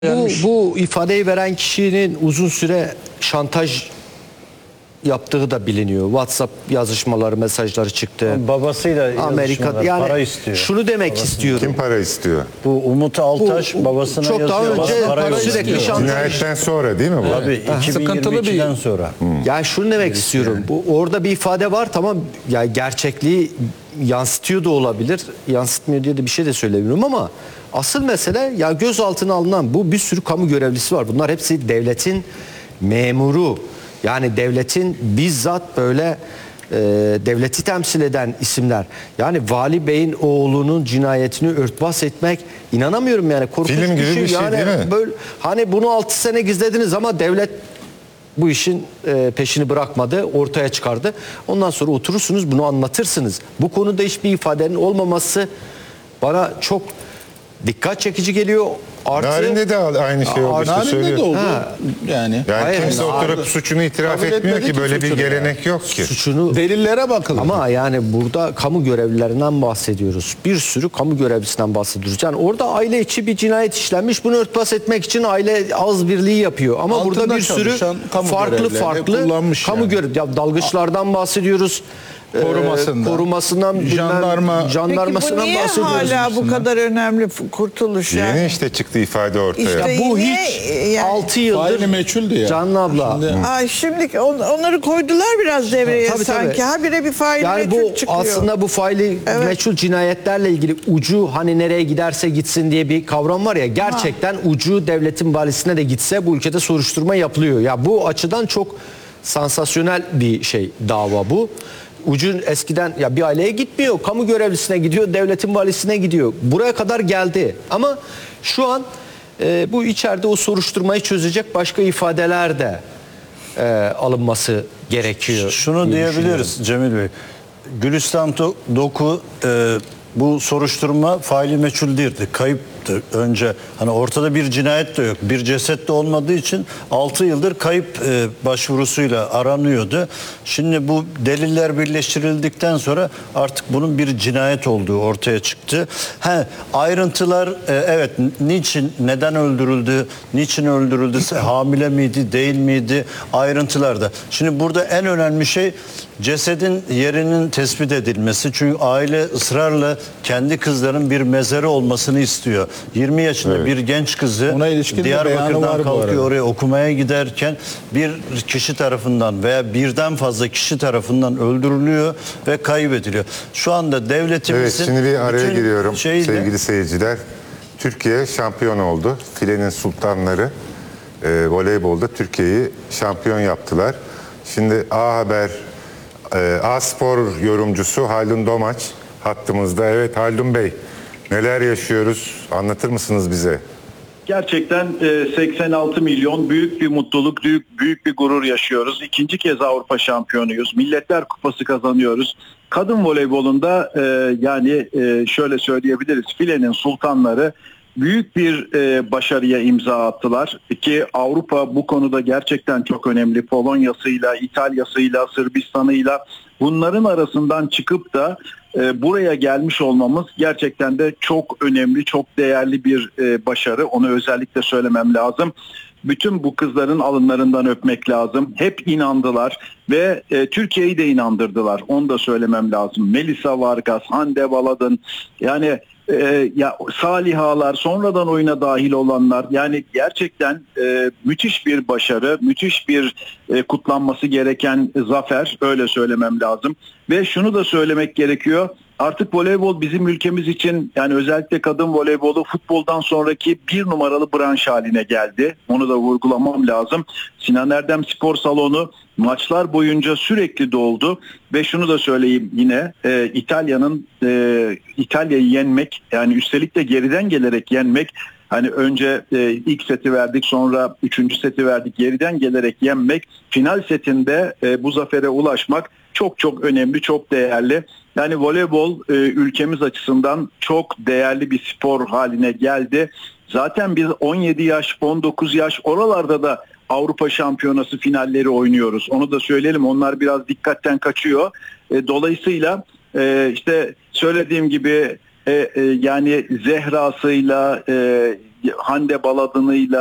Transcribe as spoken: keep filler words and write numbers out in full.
Bu, bu ifadeyi veren kişinin uzun süre şantaj yaptığı da biliniyor. WhatsApp yazışmaları, mesajları çıktı. Babasıyla Amerika yani para istiyor. Şunu demek Babasına. istiyorum. Kim para istiyor? Bu Umut Altaş Bu- babasına çok daha yazıyor. önce Para para istiyor. sürekli şantaj. Cinayetten sonra değil mi bu? Tabii iki bin yirmi ikiden sonra. Yani şunu demek istiyorum. Bu orada bir ifade var, tamam. Yani gerçekliği yansıtıyor da olabilir. Yansıtmıyor diye de bir şey de söylemiyorum ama asıl mesele ya gözaltına alınan bu bir sürü kamu görevlisi var. Bunlar hepsi devletin memuru. Yani devletin bizzat böyle e, devleti temsil eden isimler. Yani Vali Bey'in oğlunun cinayetini örtbas etmek, inanamıyorum yani, korkunç Film gibi bir şey. bir şey yani değil mi? Böyle, hani bunu altı sene gizlediniz ama devlet bu işin e, peşini bırakmadı, ortaya çıkardı. Ondan sonra oturursunuz, bunu anlatırsınız. Bu konuda hiçbir ifadenin olmaması bana çok dikkat çekici geliyor. Artı, Narin'de de aynı şey oldu işte, Narin'de söylüyor. de oldu. Ha. Yani. Yani Hayır, kimse Narin- oturup suçunu itiraf Kabul etmiyor etmedi ki, ki böyle bir suçunu gelenek yok ki. suçunu Delillere bakılır. ama yani burada kamu görevlilerinden bahsediyoruz. Bir sürü kamu görevlisinden bahsediyoruz. Yani orada aile içi bir cinayet işlenmiş. Bunu örtbas etmek için aile ağız birliği yapıyor. Ama Altında burada bir sürü çalışan kamu farklı görevlileri farklı kullanmış kamu yani. görev, ya dalgıçlardan bahsediyoruz. Ee, Korumasından. korumasından, bilmem, Jandarma. Peki bu jandarmasından niye bahsediyoruz. hala bu kadar önemli f- kurtuluş yani? Yeni işte çıktı ifade ortaya. İşte- Ya bu Niye, hiç yani- altı yıldır Faili meçhuldü ya. Canlı abla. Şimdi- Ay şimdi on- onları koydular biraz devreye Tabii, tabii. sanki. Habire bir fail Yani meçhul bu çıkıyor. aslında bu faili Evet. meçhul cinayetlerle ilgili ucu hani nereye giderse gitsin diye bir kavram var ya, gerçekten ucu devletin valisine de gitse bu ülkede soruşturma yapılıyor. Ya bu açıdan çok sansasyonel bir şey, dava bu. Ucun eskiden ya bir aileye gitmiyor, kamu görevlisine gidiyor, devletin valisine gidiyor. Buraya kadar geldi. Ama şu an e, bu içeride o soruşturmayı çözecek başka ifadeler de e, alınması gerekiyor. Şunu diye diyebiliriz Cemil Bey. Gülistan Do- Doku e, bu soruşturma faili meçhul değildi. Kayıptı önce. Hani ortada bir cinayet de yok. Bir ceset de olmadığı için altı yıldır kayıp e, başvurusuyla aranıyordu. Şimdi bu deliller birleştirildikten sonra artık bunun bir cinayet olduğu ortaya çıktı. He, ayrıntılar e, evet, niçin, neden öldürüldü, niçin öldürüldü, hamile miydi, değil miydi, ayrıntılarda. Şimdi burada en önemli şey cesedin yerinin tespit edilmesi. Çünkü aile ısrarla kendi kızların bir mezarı olmasını istiyor. yirmi yaşında Evet. bir genç kızı Ona ilişkin de beyanı var Diyarbakır'dan bu kalkıyor arada. oraya okumaya giderken bir kişi tarafından veya birden fazla kişi tarafından öldürülüyor ve kaybediliyor. Şu anda Evet, devletimizin şimdi bir araya bütün giriyorum şeyle- sevgili seyirciler. Türkiye şampiyon oldu. Filenin sultanları e, voleybolda Türkiye'yi şampiyon yaptılar. Şimdi A Haber, e, A Spor yorumcusu Haldun Domaç hattımızda. Evet Haldun Bey, neler yaşıyoruz? Anlatır mısınız bize? Gerçekten e, seksen altı milyon büyük bir mutluluk, büyük, büyük bir gurur yaşıyoruz. İkinci kez Avrupa şampiyonuyuz. Milletler Kupası kazanıyoruz. Kadın voleybolunda e, yani e, şöyle söyleyebiliriz. Filenin sultanları büyük bir e, başarıya imza attılar ki Avrupa bu konuda gerçekten çok önemli. Polonya'sıyla, İtalya'sıyla, Sırbistan'ıyla bunların arasından çıkıp da e, buraya gelmiş olmamız gerçekten de çok önemli, çok değerli bir e, başarı. Onu özellikle söylemem lazım. Bütün bu kızların alınlarından öpmek lazım. Hep inandılar ve e, Türkiye'yi de inandırdılar. Onu da söylemem lazım. Melisa Vargas, Hande Baladın, yani e, ya Salihalar, sonradan oyuna dahil olanlar, yani gerçekten e, müthiş bir başarı, müthiş bir e, kutlanması gereken zafer, öyle söylemem lazım. Ve şunu da söylemek gerekiyor. Artık voleybol bizim ülkemiz için, yani özellikle kadın voleybolu futboldan sonraki bir numaralı branş haline geldi. Onu da vurgulamam lazım. Sinan Erdem Spor Salonu maçlar boyunca sürekli doldu ve şunu da söyleyeyim yine, e, İtalya'nın e, İtalya'yı yenmek, yani üstelik de geriden gelerek yenmek. Hani önce e, ilk seti verdik, sonra üçüncü seti verdik, geriden gelerek yenmek, final setinde e, bu zafere ulaşmak çok çok önemli, çok değerli. Yani voleybol e, ülkemiz açısından çok değerli bir spor haline geldi. Zaten biz on yedi yaş, on dokuz yaş oralarda da Avrupa Şampiyonası finalleri oynuyoruz. Onu da söyleyelim, onlar biraz dikkatten kaçıyor. E, dolayısıyla e, işte söylediğim gibi e, e, yani Zehra'sıyla, e, Hande Bal adıyla